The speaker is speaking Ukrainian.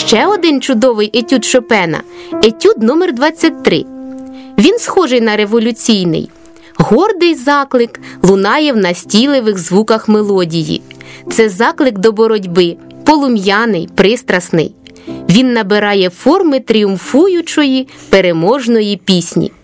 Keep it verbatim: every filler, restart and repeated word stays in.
ще один чудовий етюд Шопена – етюд номер двадцять три. Він схожий на революційний. Гордий заклик лунає в настійливих звуках мелодії. Це заклик до боротьби, полум'яний, пристрасний. Він набирає форми тріумфуючої, переможної пісні.